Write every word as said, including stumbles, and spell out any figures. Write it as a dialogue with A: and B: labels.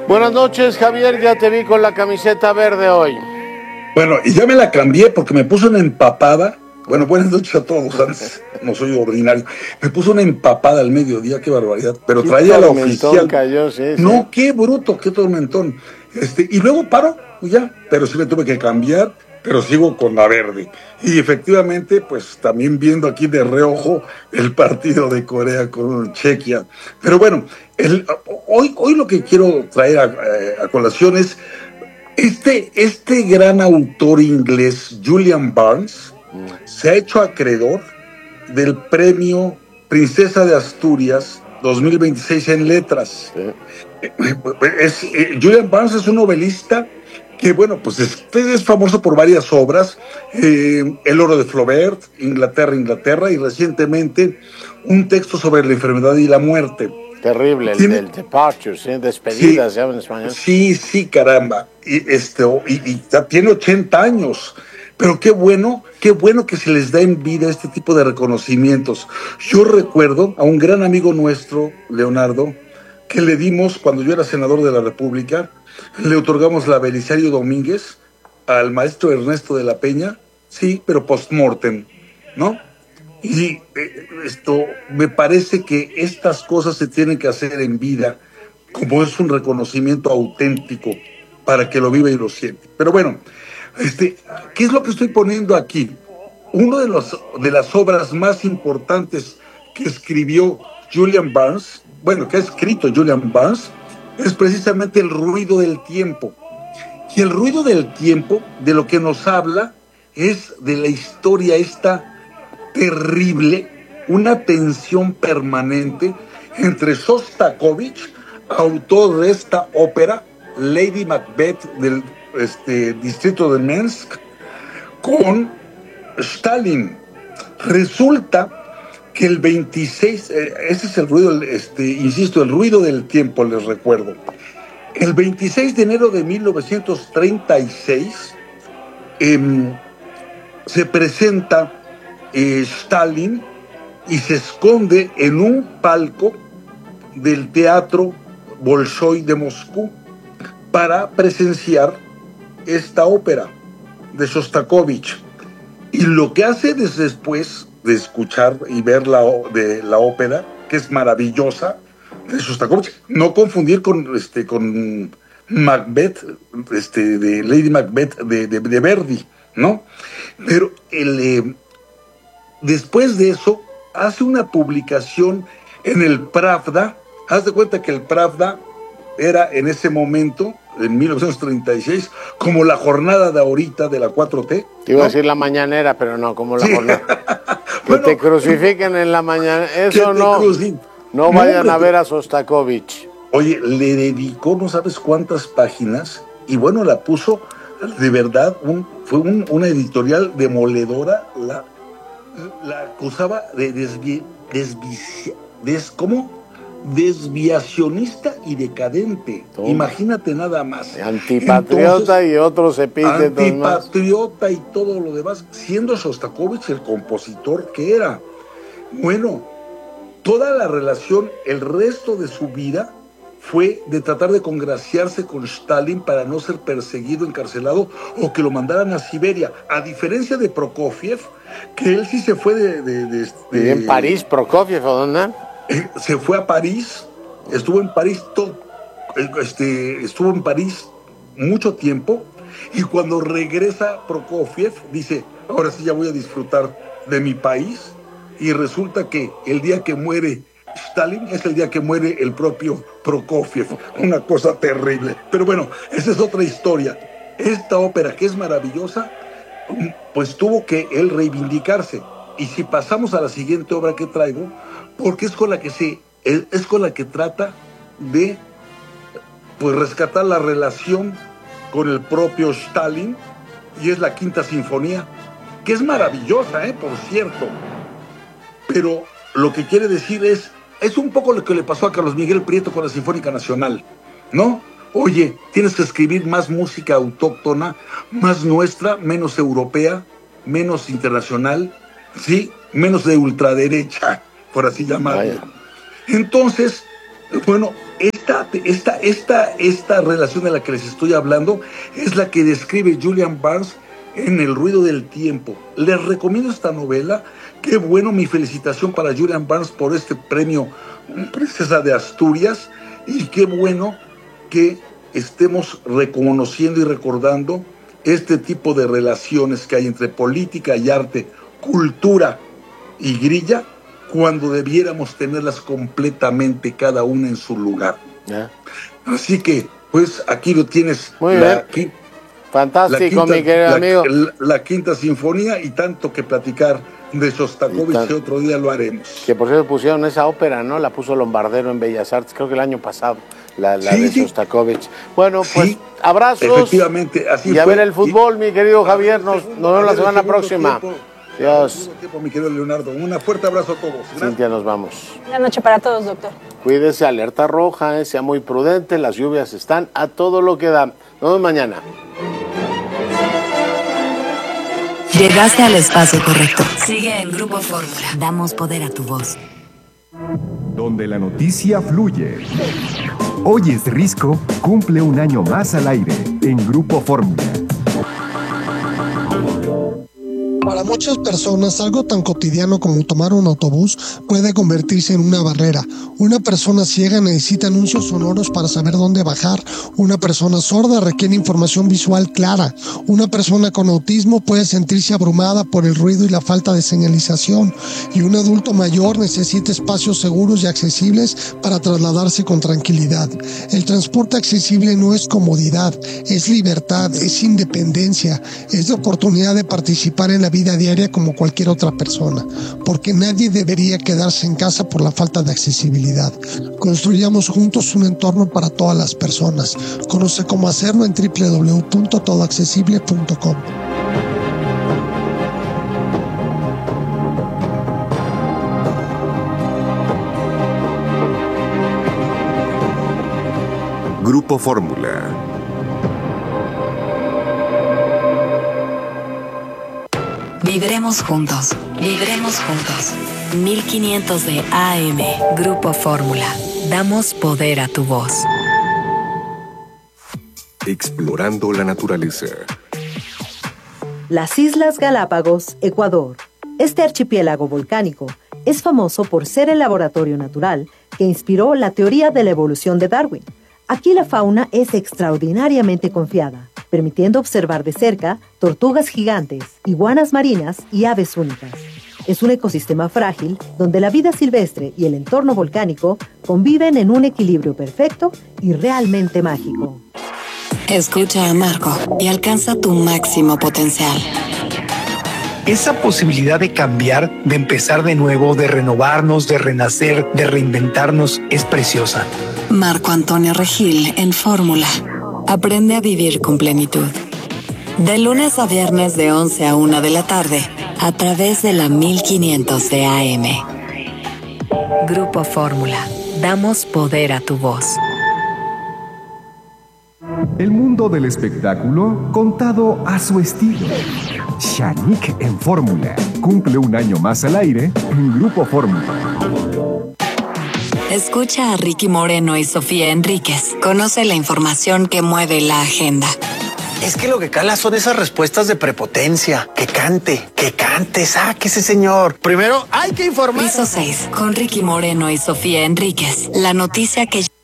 A: Buenas noches, Javier, ya te vi con la camiseta verde hoy.
B: Bueno, y ya me la cambié porque me puso una empapada. Bueno, buenas noches a todos, antes no soy ordinario. Me puso una empapada al mediodía, qué barbaridad. Pero
A: Qué
B: traía la
A: tormentón
B: oficial.
A: cayó, sí,
B: No,
A: sí.
B: qué bruto, qué tormentón. Este, y luego paro, y ya, pero sí me tuve que cambiar, pero sigo con la verde. Y efectivamente, pues también viendo aquí de reojo el partido de Corea con Chequia. Pero bueno, el, hoy, hoy lo que quiero traer a, a colación es Este, este gran autor inglés, Julian Barnes, se ha hecho acreedor del premio Princesa de Asturias dos mil veintiséis en letras.
A: Sí.
B: Es, eh, Julian Barnes es un novelista que, bueno, pues es, es famoso por varias obras, eh, El oro de Flaubert, Inglaterra, Inglaterra, y recientemente un texto sobre la enfermedad y la muerte.
A: Terrible, el
B: Tiene-
A: del Departure, ¿sí? Despedidas,
B: Sí,
A: se llama en español.
B: sí, sí, caramba. Y, este, y, y ya tiene ochenta años. Pero qué bueno, qué bueno que se les da en vida este tipo de reconocimientos. Yo recuerdo a un gran amigo nuestro, Leonardo, que le dimos, cuando yo era senador de la República, le otorgamos la Belisario Domínguez al maestro Ernesto de la Peña, sí, pero post-mortem, ¿no? Y eh, esto, me parece que estas cosas se tienen que hacer en vida, como es un reconocimiento auténtico para que lo viva y lo siente. Pero bueno, este, ¿qué es lo que estoy poniendo aquí? Una de, los, de las obras más importantes que escribió Julian Barnes, bueno, que ha escrito Julian Barnes, es precisamente El ruido del tiempo. Y el ruido del tiempo, de lo que nos habla, es de la historia esta terrible, una tensión permanente entre Shostakovich, autor de esta ópera, Lady Macbeth del este, distrito de Minsk, con Stalin. Resulta que el veintiséis, eh, ese es el ruido, este, insisto, el ruido del tiempo, les recuerdo. El veintiséis de enero de mil novecientos treinta y seis eh, se presenta eh, Stalin y se esconde en un palco del Teatro Bolshoi de Moscú para presenciar esta ópera de Shostakovich. Y lo que hace después de escuchar y ver la, de la ópera, que es maravillosa, de Shostakovich, no confundir con, este, con Macbeth, este, de Lady Macbeth de, de, de Verdi, ¿no? Pero el, eh, después de eso, hace una publicación en el Pravda. Haz de cuenta que el Pravda era en ese momento, en mil novecientos treinta y seis, como la jornada de ahorita de la cuatro T.
A: Te iba
B: ¿no?
A: a decir la mañanera, pero no, como la
B: Sí.
A: jornada. Que
B: Bueno,
A: te crucifiquen en la mañana,
B: que
A: eso
B: te
A: no.
B: cruci-
A: No
B: No,
A: vayan
B: hombre,
A: a ver a Shostakovich.
B: Oye, le dedicó no sabes cuántas páginas y bueno, la puso de verdad, un, fue un, una editorial demoledora, la, la acusaba de desvi, desvici, des, ¿cómo? desviacionista y decadente.
A: Toma.
B: Imagínate nada más.
A: Antipatriota. Entonces, y otros epítetos
B: antipatriota más. Y todo lo demás, siendo Shostakovich el compositor que era. Bueno, toda la relación, el resto de su vida, fue de tratar de congraciarse con Stalin para no ser perseguido, encarcelado o que lo mandaran a Siberia. A diferencia de Prokofiev, que él sí se fue de... de, de, de
A: ¿Y en París, Prokofiev, o dónde?
B: Eh, se fue a París, estuvo en París todo, este, estuvo en París mucho tiempo y cuando regresa Prokofiev dice, ahora sí ya voy a disfrutar de mi país y resulta que el día que muere Stalin es el día que muere el propio Prokofiev, una cosa terrible. Pero bueno, esa es otra historia. Esta ópera que es maravillosa, pues tuvo que él reivindicarse. Y si pasamos a la siguiente obra que traigo, porque es con la que se es, es con la que trata de pues rescatar la relación con el propio Stalin, y es la Quinta Sinfonía, que es maravillosa, ¿eh? Por cierto. Pero lo que quiere decir es, es un poco lo que le pasó a Carlos Miguel Prieto con la Sinfónica Nacional, ¿no? Oye, tienes que escribir más música autóctona, más nuestra, menos europea, menos internacional, ¿sí? Menos de ultraderecha, por así llamarlo. Vaya. Entonces, Bueno, esta, esta, esta, esta relación de la que les estoy hablando es la que describe Julian Barnes en El ruido del tiempo. Les recomiendo esta novela. Qué bueno, mi felicitación para Julian Barnes por este premio Princesa de Asturias. Y qué bueno que estemos reconociendo y recordando este tipo de relaciones que hay entre política y arte, cultura y grilla, cuando debiéramos tenerlas completamente cada una en su lugar.
A: Yeah.
B: Así que, pues, aquí lo tienes.
A: Muy
B: la,
A: bien. Fantástico,
B: la quinta,
A: mi querido
B: la,
A: amigo.
B: La, la quinta sinfonía, y tanto que platicar de Shostakovich, que otro día lo haremos.
A: Que por cierto pusieron esa ópera, ¿no? La puso Lombardero en Bellas Artes, creo que el año pasado, la, la
B: sí,
A: de
B: sí.
A: Shostakovich. Bueno, pues
B: sí,
A: abrazos.
B: Efectivamente, así
A: y a
B: fue.
A: ver el fútbol,
B: y,
A: mi querido Javier. Nos, nos vemos la semana próxima.
B: Tiempo,
A: Dios.
B: Tiempo, mi querido Leonardo. Un fuerte abrazo a todos.
A: Cintia, nos vamos.
C: Buenas noches para todos, doctor.
A: Cuídese, alerta roja, eh, sea muy prudente. Las lluvias están a todo lo que da. Nos vemos mañana.
D: Llegaste al espacio correcto. Sigue en Grupo Fórmula. Damos poder a tu voz.
E: Donde la noticia fluye. Hoy es Risco, cumple un año más al aire en Grupo Fórmula.
F: Para muchas personas, algo tan cotidiano como tomar un autobús puede convertirse en una barrera. Una persona ciega necesita anuncios sonoros para saber dónde bajar. Una persona sorda requiere información visual clara. Una persona con autismo puede sentirse abrumada por el ruido y la falta de señalización. Y un adulto mayor necesita espacios seguros y accesibles para trasladarse con tranquilidad. El transporte accesible no es comodidad, es libertad, es independencia, es la oportunidad de participar en la vida diaria como cualquier otra persona, porque nadie debería quedarse en casa por la falta de accesibilidad. Construyamos juntos un entorno para todas las personas. Conoce cómo hacerlo en doble u doble u doble u punto todo accesible punto com.
E: Grupo Fórmula.
D: Vibremos juntos, vibremos juntos. mil quinientos de A M, Grupo Fórmula. Damos poder a tu voz.
E: Explorando la naturaleza.
G: Las Islas Galápagos, Ecuador. Este archipiélago volcánico es famoso por ser el laboratorio natural que inspiró la teoría de la evolución de Darwin. Aquí la fauna es extraordinariamente confiada, permitiendo observar de cerca tortugas gigantes, iguanas marinas y aves únicas. Es un ecosistema frágil donde la vida silvestre y el entorno volcánico conviven en un equilibrio perfecto y realmente mágico.
D: Escucha a Marco y alcanza tu máximo potencial.
H: Esa posibilidad de cambiar, de empezar de nuevo, de renovarnos, de renacer, de reinventarnos, es preciosa.
D: Marco Antonio Regil en Fórmula. Aprende a vivir con plenitud. De lunes a viernes de once a una de la tarde, a través de la mil quinientos de A M. Grupo Fórmula. Damos poder a tu voz.
E: El mundo del espectáculo contado a su estilo. Shanique en Fórmula. Cumple un año más al aire en Grupo Fórmula.
D: Escucha a Ricky Moreno y Sofía Enríquez. Conoce la información que mueve la agenda.
I: Es que lo que cala son esas respuestas de prepotencia. Que cante, que cante, sáquese, señor. Primero hay que informar.
D: Piso seis, con Ricky Moreno y Sofía Enríquez. La noticia que...